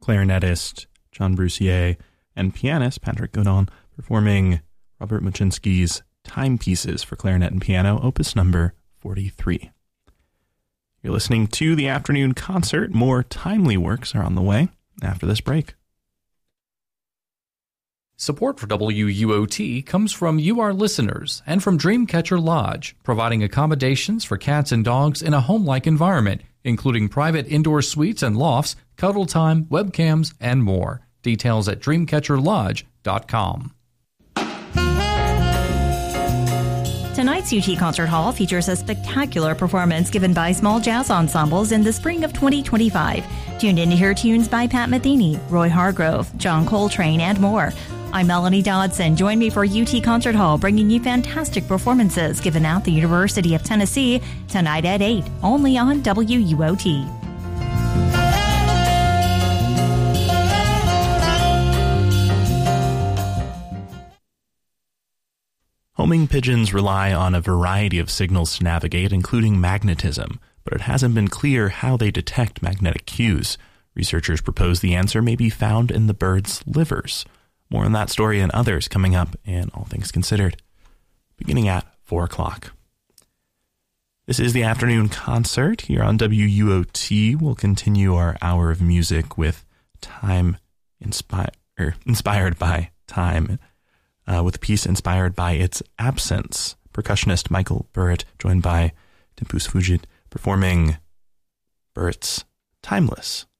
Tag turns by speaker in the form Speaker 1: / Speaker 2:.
Speaker 1: clarinetist John Brussier and pianist Patrick Godin performing Robert Muczynski's Timepieces for clarinet and piano, opus number 43. You're listening to the afternoon concert. More timely works are on the way after this break.
Speaker 2: Support for WUOT comes from you, our listeners, and from Dreamcatcher Lodge, providing accommodations for cats and dogs in a home-like environment, including private indoor suites and lofts, cuddle time, webcams, and more. Details at dreamcatcherlodge.com.
Speaker 3: Tonight's UT Concert Hall features a spectacular performance given by small jazz ensembles in the spring of 2025. Tune in to hear tunes by Pat Metheny, Roy Hargrove, John Coltrane, and more. I'm Melanie Dodson. Join me for UT Concert Hall, bringing you fantastic performances given at the University of Tennessee tonight at 8, only on WUOT.
Speaker 1: Homing pigeons rely on a variety of signals to navigate, including magnetism, but it hasn't been clear how they detect magnetic cues. Researchers propose the answer may be found in the birds' livers. More on that story and others coming up in All Things Considered, beginning at 4 o'clock. This is the afternoon concert here on WUOT. We'll continue our hour of music with Time inspired by Time, with a piece inspired by its absence. Percussionist Michael Burritt, joined by Timpus Fugit, performing Burritt's Timeless.